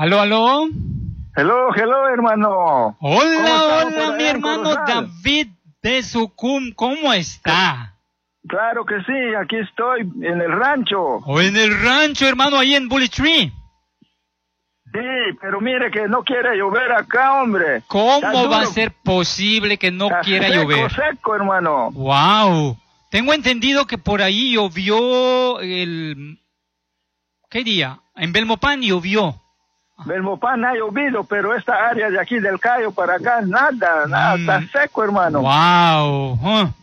Aló, aló. Hello, hermano. Hola, mi hermano David de Sucum, ¿cómo está? Claro que sí, aquí estoy, en el rancho. O en el rancho, hermano, ahí en Bully Tree. Sí, pero mire que no quiere llover acá, hombre. ¿Cómo va a ser posible que no quiera llover? Seco, hermano. Wow. Tengo entendido que por ahí llovió ¿qué día? En Belmopán llovió. Belmopán ha llovido, pero esta área de aquí del Cayo para acá, nada, está seco, hermano. Wow.